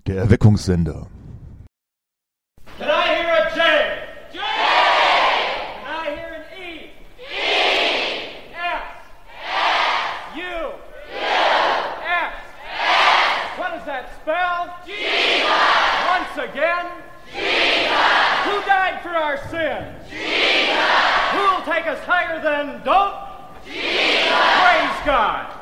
Der Erweckungssender. Can I hear a J? J! Can I hear an E? E! S! S! U! U! S! S! What does that spell? Jesus! Once again? Jesus! Who died for our sins? Jesus! Who'll take us higher than dope? Jesus! Praise God!